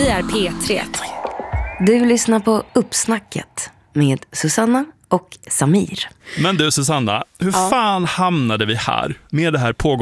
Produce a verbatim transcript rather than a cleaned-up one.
Vi är P tre. Du lyssnar på Uppsnacket med Susanna och Samir. Men du Susanna, hur ja. fan hamnade vi här med det här pågående